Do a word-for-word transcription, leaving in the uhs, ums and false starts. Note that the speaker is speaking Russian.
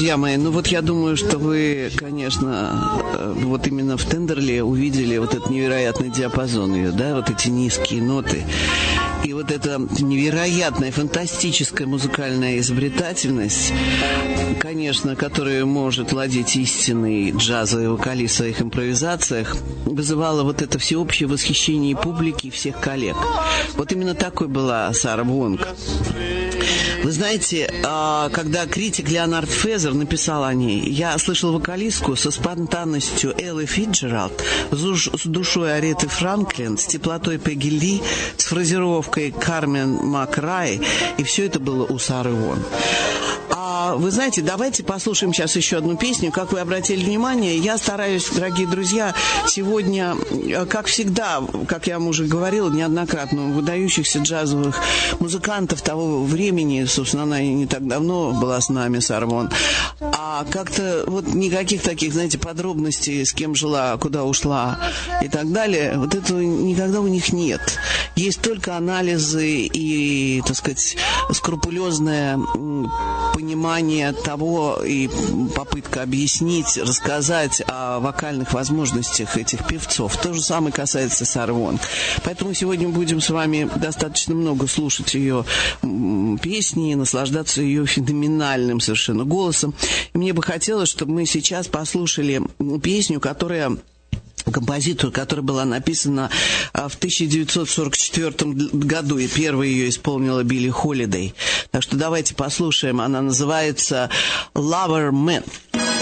друзья мои, ну вот я думаю, что вы, конечно, вот именно в Тендерли увидели вот этот невероятный диапазон ее, да, вот эти низкие ноты. И вот эта невероятная, фантастическая музыкальная изобретательность, конечно, которую может владеть истинный джазовый вокалист в своих импровизациях, вызывала вот это всеобщее восхищение публики и всех коллег. Вот именно такой была Сара Вонг. Вы знаете, когда критик Леонард Фезер написал о ней, я слышал вокалистку со спонтанностью Эллы Фицджеральд, с душой Ареты Франклин, с теплотой Пегги Ли, с фразировкой Кармен МакРай, и все это было у Сары Вонг. А вы знаете, давайте послушаем сейчас еще одну песню. Как вы обратили внимание, я стараюсь, дорогие друзья, сегодня, как всегда, как я вам уже говорила неоднократно, выдающихся джазовых музыкантов того времени, собственно, она и не так давно была с нами, Сара Вонг, а как-то вот никаких таких, знаете, подробностей, с кем жила, куда ушла и так далее, вот этого никогда у них нет. Есть только анализы и, так сказать, скрупулезное понимание того и попытка объяснить, рассказать о вокальных возможностях этих певцов. То же самое касается Сары Вонг. Поэтому сегодня будем с вами достаточно много слушать ее песни, наслаждаться ее феноменальным совершенно голосом. И мне бы хотелось, чтобы мы сейчас послушали песню, которая... композицию, которая была написана в тысяча девятьсот сорок четвёртом году, и первой ее исполнила Билли Холидей. Так что давайте послушаем. Она называется «Lover Man».